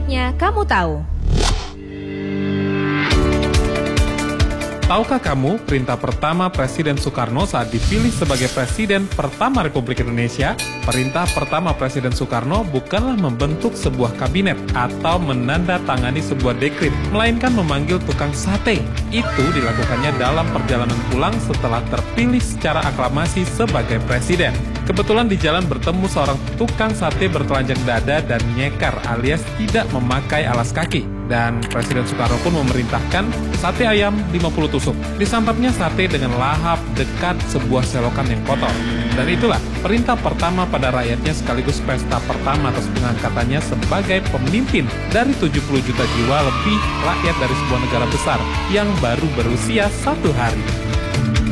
Selengkapnya kamu tahu. Tahukah kamu perintah pertama Presiden Soekarno saat dipilih sebagai Presiden pertama Republik Indonesia? Perintah pertama Presiden Soekarno bukanlah membentuk sebuah kabinet atau menandatangani sebuah dekret, melainkan memanggil tukang sate. Itu dilakukannya dalam perjalanan pulang setelah terpilih secara aklamasi sebagai Presiden. Kebetulan di jalan bertemu seorang tukang sate bertelanjang dada dan nyekar alias tidak memakai alas kaki. Dan Presiden Soekarno pun memerintahkan sate ayam 50 tusuk. Disantapnya sate dengan lahap dekat sebuah selokan yang kotor. Dan itulah perintah pertama pada rakyatnya sekaligus pesta pertama atas pengangkatannya sebagai pemimpin dari 70 juta jiwa lebih rakyat dari sebuah negara besar yang baru berusia 1 hari.